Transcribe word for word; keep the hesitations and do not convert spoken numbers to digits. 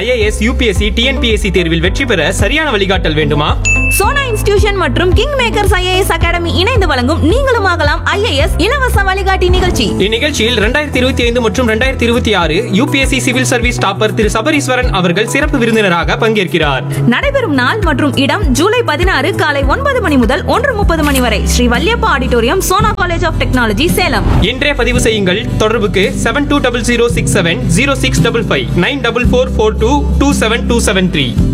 IAS, UPSC, TNPSC தேர்வில் வெற்றி பெற சரியான வழிகாட்டல் வேண்டுமா? சோனா இன்ஸ்டிடியூஷன் மற்றும் கிங் மேக்கர்ஸ் ஐஏஎஸ் அகாடமி இணைந்து வழங்கும் நீங்களும் ஆகலாம் ஐஏஎஸ் இலவச வழிகாட்டி நிகழ்ச்சி. இந்நிகழ்ச்சியில் இரண்டாயிரத்தி இருபத்தி ஐந்து மற்றும் இரண்டாயிரத்தி இருபத்தி ஆறு யூபிஎஸ்சி சிவில் சர்வீஸ் டாப்பர் திரு சபரீஸ்வரன் அவர்கள் சிறப்பு விருந்தினராக பங்கேற்கிறார். நடைபெறும் நாள் மற்றும் இடம் ஜூலை பதினாறு காலை ஒன்பது மணி முதல் ஒன்று முப்பது மணி வரை Sri Valliappa auditorium, Sona college of technology, Salem. இன்றே பதிவு செய்யுங்கள். தொடர்புக்கு seven two double zero six seven zero six double five nine double four four two two seven two seven three.